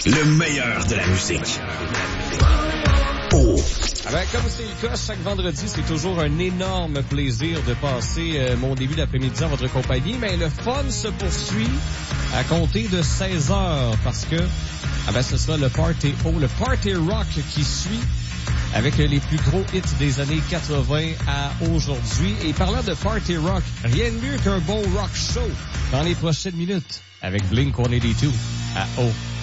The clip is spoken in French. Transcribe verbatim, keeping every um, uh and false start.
Le meilleur de la musique. Oh. Ah ben, comme c'est le cas, chaque vendredi, c'est toujours un énorme plaisir de passer euh, mon début d'après-midi en votre compagnie. Mais le fun se poursuit à compter de seize heures parce que ah ben, ce sera le Party O, le Party Rock qui suit avec les plus gros hits des années quatre-vingts à aujourd'hui. Et parlant de Party Rock, rien de mieux qu'un bon rock show dans les prochaines minutes avec Blink cent quatre-vingt-deux à O.